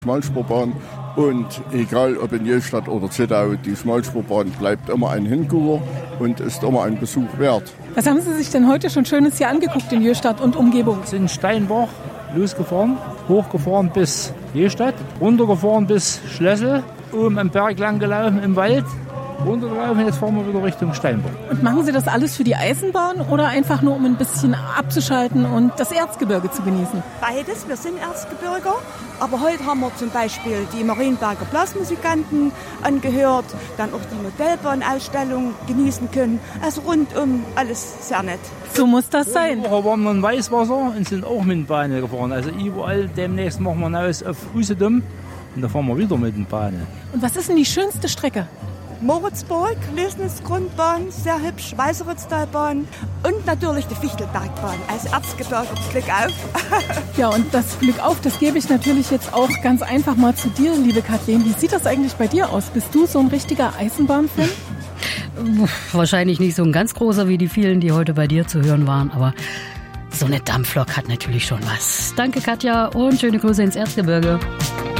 Schmalspurbahn. Und egal ob in Jellstadt oder Zittau, die Schmalspurbahn bleibt immer ein Hingucker und ist immer ein Besuch wert. Was haben Sie sich denn heute schon Schönes hier angeguckt in Jellstadt und Umgebung? Wir sind Steinbach losgefahren, hochgefahren bis Jellstadt, runtergefahren bis Schlössel, oben am Berg lang gelaufen im Wald, runtergelaufen, jetzt fahren wir wieder Richtung Steinbach. Und machen Sie das alles für die Eisenbahn oder einfach nur, um ein bisschen abzuschalten und das Erzgebirge zu genießen? Beides, wir sind Erzgebirger, aber heute haben wir zum Beispiel die Marienberger Blasmusikanten angehört, dann auch die Modellbahnausstellung genießen können. Also rundum alles sehr nett. So muss das sein. Wir waren wir in Weißwasser und sind auch mit den Bahnen gefahren. Also überall demnächst machen wir hinaus auf Usedom und da fahren wir wieder mit den Bahnen. Und was ist denn die schönste Strecke? Moritzburg, Lösnitz-Grundbahn, sehr hübsch, Weißeritztalbahn und natürlich die Fichtelbergbahn als Erzgebirge. Glück auf! Ja, und das Glück auf, das gebe ich natürlich jetzt auch ganz einfach mal zu dir, liebe Kathleen. Wie sieht das eigentlich bei dir aus? Bist du so ein richtiger Eisenbahnfan? Wahrscheinlich nicht so ein ganz großer wie die vielen, die heute bei dir zu hören waren, aber so eine Dampflok hat natürlich schon was. Danke, Katja, und schöne Grüße ins Erzgebirge.